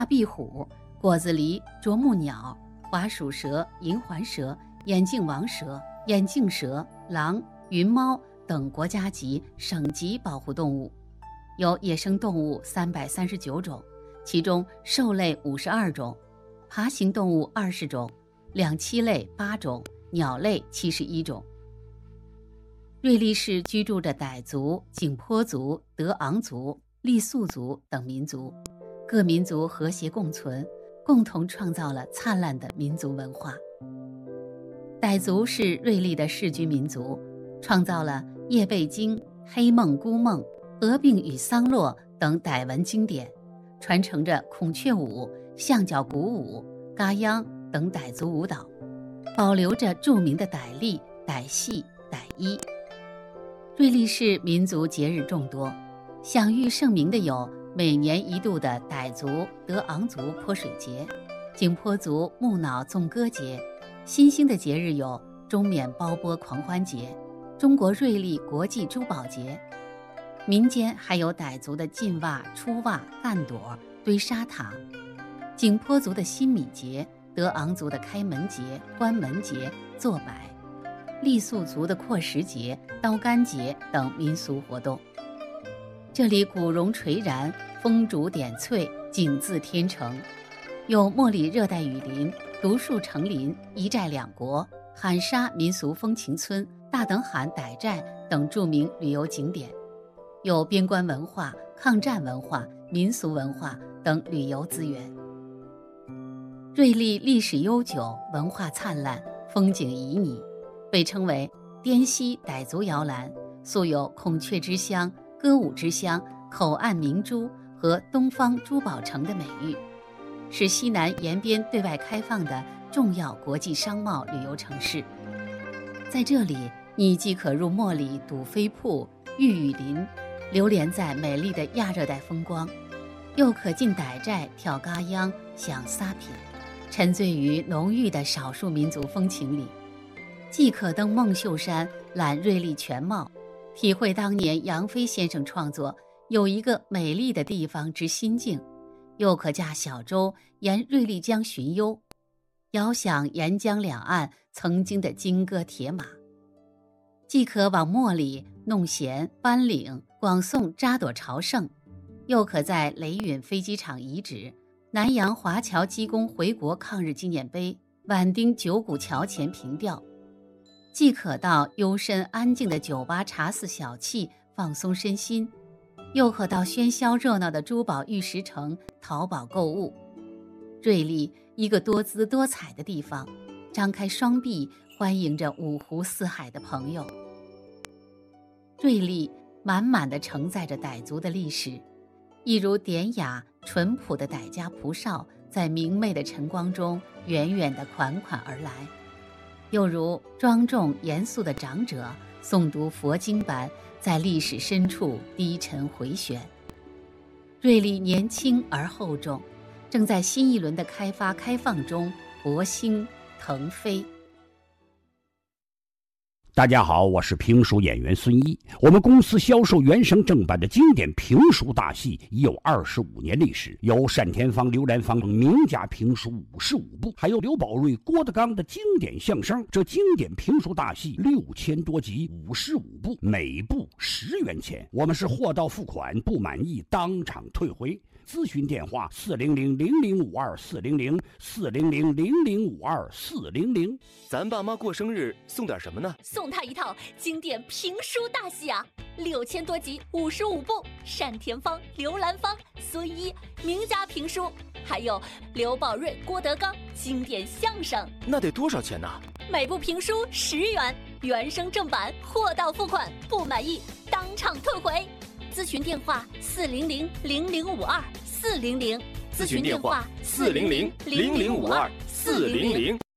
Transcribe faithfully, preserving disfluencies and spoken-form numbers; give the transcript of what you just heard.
壁虎、果子狸、啄木鸟、华鼠蛇、银环蛇、眼镜王蛇、眼镜蛇、狼、云猫等国家级、省级保护动物。有野生动物三百三十九种，其中兽类五十二种，爬行动物二十种，两栖类八种，鸟类七十一种。瑞丽市居住着傣族、景颇族、德昂族、傈僳族等民族，各民族和谐共存，共同创造了灿烂的民族文化。傣族是瑞丽的世居民族，创造了《夜背经》《黑梦孤梦》《鹅病与桑洛》等傣文经典，传承着孔雀舞、象脚鼓舞、嘎央等傣族舞蹈，保留着著名的傣历、傣戏、傣衣。瑞丽市民族节日众多，享誉盛名的有每年一度的傣族德昂族泼水节、景颇族木脑纵歌节，新兴的节日有中缅包钵狂欢节、中国瑞丽国际珠宝节。民间还有傣族的进袜、出袜、干朵、堆沙塔，景颇族的新米节、德昂族的开门节、关门节、坐摆，傈僳族的阔时节、刀竿节等民俗活动。这里古榕垂然，风烛点翠，景自天成，有莫里热带雨林、独树成林、一寨两国、喊沙民俗风情村、大等罕傣寨等著名旅游景点，有边关文化、抗战文化、民俗文化等旅游资源。瑞丽历史悠久，文化灿烂，风景旖旎，被称为滇西傣族摇篮，素有孔雀之乡、歌舞之乡、口岸明珠和东方珠宝城的美誉，是西南沿边对外开放的重要国际商贸旅游城市。在这里，你既可入茉里睹飞瀑、玉雨林，流连在美丽的亚热带风光，又可进傣寨跳嘎央、享撒品，沉醉于浓郁的少数民族风情里；既可登孟秀山览瑞丽全貌，体会当年杨飞先生创作有一个美丽的地方之心境，又可驾小舟沿瑞丽江巡游，遥想沿江两岸曾经的金戈铁马；既可往莫里、弄贤、班岭、广颂扎朵朝圣，又可在雷允飞机场遗址、南洋华侨机工回国抗日纪念碑、宛丁九股桥前凭吊；既可到幽深安静的酒吧茶肆小憩放松身心，又可到喧嚣热闹的珠宝玉石城淘宝购物。瑞丽一个多姿多彩的地方，张开双臂欢迎着五湖四海的朋友。瑞丽满满地承载着傣族的历史，一如典雅淳朴的傣家蒲哨在明媚的晨光中远远地款款而来，又如庄重严肃的长者诵读佛经般在历史深处低沉回旋。瑞丽年轻而厚重，正在新一轮的开发开放中勃兴腾飞。 大家好，我是评书演员孙一。我们公司销售原声正版的经典评书大戏已有二十五年历史，有单田芳、刘兰芳等名家评书五十五部，还有刘宝瑞、郭德纲的经典相声。这经典评书大戏六千多集，五十五部，每部十元钱。我们是货到付款，不满意当场退回。咨询电话四零零零零五二四零零四零零零零五二四零零。 咱爸妈过生日送点什么呢？ 送他一套经典评书大戏啊，六千多集，五十五部，单田芳、刘兰芳、孙一名家评书，还有刘宝瑞、郭德纲经典相声。 那得多少钱呢？ 每部评书十元，原声正版，货到付款，不满意当场退回。咨询电话四零零零零五二四零零， 咨询电话四零零零零五二四零零。